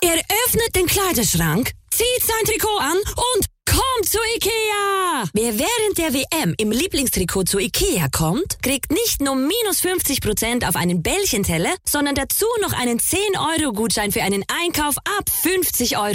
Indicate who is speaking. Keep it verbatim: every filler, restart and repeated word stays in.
Speaker 1: Er öffnet den Kleiderschrank, zieht sein Trikot an und kommt zu Ikea! Wer während der W M im Lieblingstrikot zu Ikea kommt, kriegt nicht nur minus fünfzig Prozent auf einen Bällchenteller, sondern dazu noch einen zehn Euro Gutschein für einen Einkauf ab fünfzig Euro.